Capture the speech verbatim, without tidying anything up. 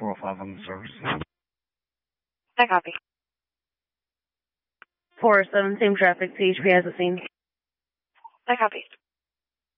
four oh five on the service. I copy. four oh seven, same traffic, C H P has a scene. I copy.